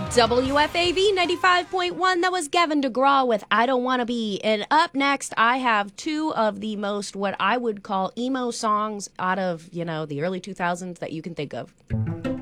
WFAV 95.1. That was Gavin DeGraw with I Don't Wanna Be. And up next, I have two of the most what I would call emo songs out of, the early 2000s that you can think of.